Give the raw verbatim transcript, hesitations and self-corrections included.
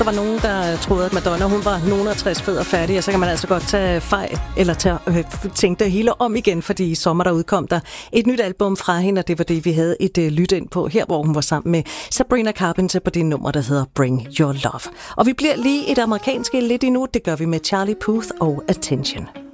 der var nogen, der troede, at Madonna hun var nogen og tres fed og færdig, og så kan man altså godt tage fejl, eller tage, øh, tænke det hele om igen, fordi i sommer der udkom der et nyt album fra hende, og det var det, vi havde et øh, lyt ind på her, hvor hun var sammen med Sabrina Carpenter på det nummer, der hedder Bring Your Love. Og vi bliver lige et amerikansk lidt endnu, det gør vi med Charlie Puth og Attention.